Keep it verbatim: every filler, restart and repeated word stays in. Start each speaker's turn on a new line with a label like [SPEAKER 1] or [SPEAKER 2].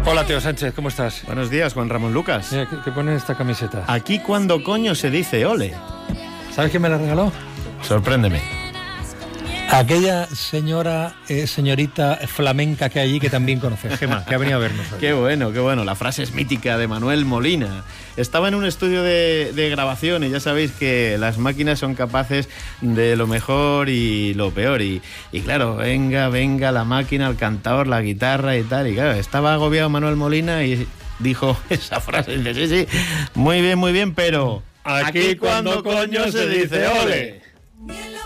[SPEAKER 1] Hola, Teo Sánchez, ¿cómo estás?
[SPEAKER 2] Buenos días, Juan Ramón Lucas.
[SPEAKER 1] Mira, ¿qué, qué pone en esta camiseta?
[SPEAKER 2] Aquí cuando coño se dice ole.
[SPEAKER 1] ¿Sabes quién me la regaló?
[SPEAKER 2] Sorpréndeme.
[SPEAKER 1] Aquella señora, eh, señorita flamenca que hay allí que también conoces, Gemma, que ha venido a vernos hoy.
[SPEAKER 2] Qué bueno, qué bueno. La frase es mítica de Manuel Molina. Estaba en un estudio de, de grabación y ya sabéis que las máquinas son capaces de lo mejor y lo peor. Y, y claro, venga, venga la máquina, el cantador, la guitarra y tal. Y claro, estaba agobiado Manuel Molina y dijo esa frase. Dice, sí, sí, muy bien, muy bien, pero...
[SPEAKER 1] Aquí cuando coño se dice ole.